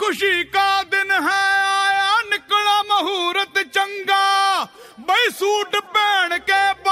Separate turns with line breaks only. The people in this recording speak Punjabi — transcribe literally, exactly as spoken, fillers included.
खुशी का दिन है आया निकला मुहूर्त चंगा बई सूट पहन के